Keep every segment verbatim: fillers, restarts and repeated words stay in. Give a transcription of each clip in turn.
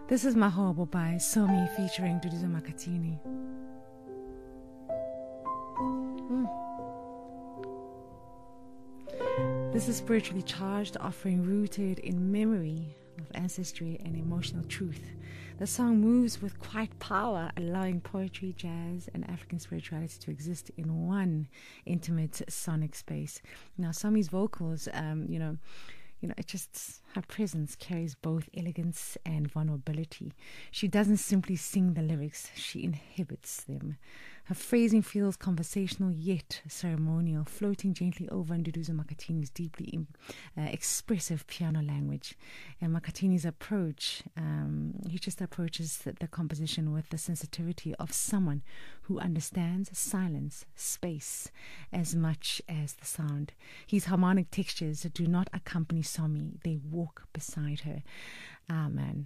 This is Mahobo by Somi featuring Duduzo Makhathini. Mm. This is spiritually charged, offering rooted in memory of ancestry and emotional truth. The song moves with quiet power, allowing poetry, jazz, and African spirituality to exist in one intimate sonic space. Now, Somi's vocals, um, you know, You know, it just, her presence carries both elegance and vulnerability. She doesn't simply sing the lyrics, she inhabits them. Her phrasing feels conversational yet ceremonial, floating gently over Nduduzo Makhathini's deeply uh, expressive piano language. And Makhathini's approach, um, he just approaches the, the composition with the sensitivity of someone who understands silence, space, as much as the sound. His harmonic textures do not accompany Somi, they walk beside her. Ah, man.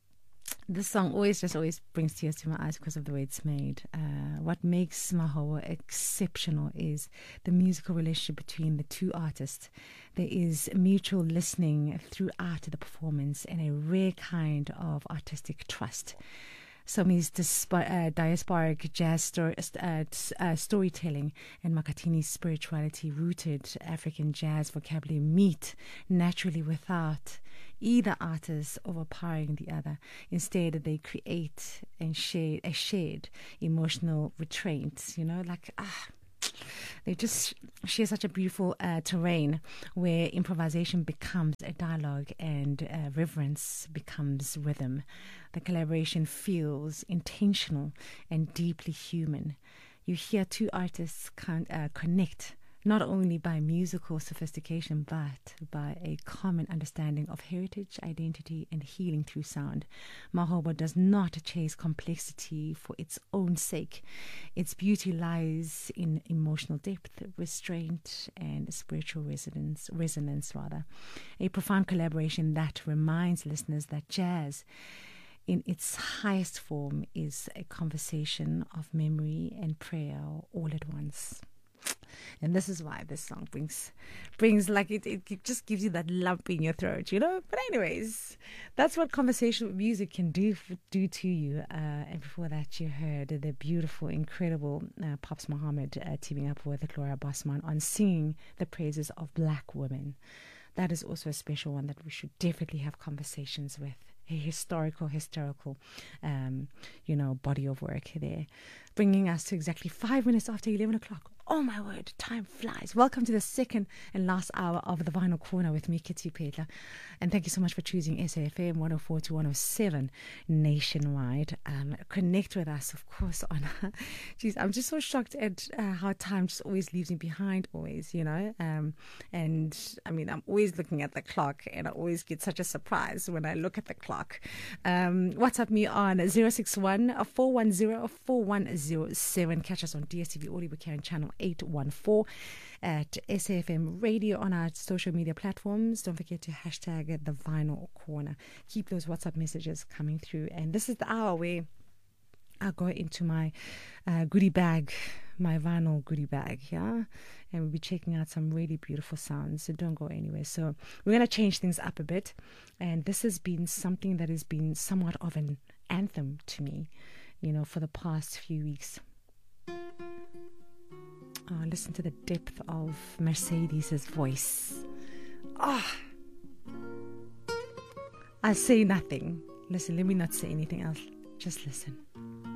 This song always just always brings tears to my eyes because of the way it's made. Uh, what makes Mahobo exceptional is the musical relationship between the two artists. There is mutual listening throughout the performance and a rare kind of artistic trust. Somi's disp- uh, diasporic jazz story, uh, uh, storytelling and Makhathini's spirituality-rooted African jazz vocabulary meet naturally without either artist overpowering the other. Instead, they create and share a shared emotional restraint. You know, like ah. They just share such a beautiful uh, terrain where improvisation becomes a dialogue and uh, reverence becomes rhythm. The collaboration feels intentional and deeply human. You hear two artists con- uh, connect not only by musical sophistication, but by a common understanding of heritage, identity, and healing through sound. Mahobo does not chase complexity for its own sake. Its beauty lies in emotional depth, restraint, and spiritual resonance, resonance rather. A profound collaboration that reminds listeners that jazz, in its highest form, is a conversation of memory and prayer all at once. And this is why this song brings, brings like it, it just gives you that lump in your throat, you know. But anyways, that's what conversational music can do do to you. Uh, and before that, you heard the beautiful, incredible uh, Pops Muhammad uh, teaming up with Gloria Bosman on singing the praises of black women. That is also a special one that we should definitely have conversations with. A historical, historical, um, you know, body of work there, bringing us to exactly five minutes after eleven o'clock. Oh my word, time flies. Welcome to the second and last hour of the Vinyl Corner with me, Kitty Petla. And thank you so much for choosing S A F M one oh four to one oh seven nationwide. Um, connect with us, of course, on... Geez, I'm just so shocked at uh, how time just always leaves me behind, always, you know. Um, and, I mean, I'm always looking at the clock, and I always get such a surprise when I look at the clock. Um, WhatsApp me on zero six one, four one zero, four one zero seven. Catch us on D S T V Audio Bouquet channel eight one four at S A F M Radio on our social media platforms. Don't forget to hashtag the Vinyl Corner. Keep those WhatsApp messages coming through. And this is the hour where I go into my uh, goodie bag, my vinyl goodie bag, yeah? And we'll be checking out some really beautiful sounds, so don't go anywhere. So we're going to change things up a bit. And this has been something that has been somewhat of an anthem to me, you know, for the past few weeks. Oh, listen to the depth of Mercedes' voice. Ah, oh. I say nothing. Listen, let me not say anything else. Just listen.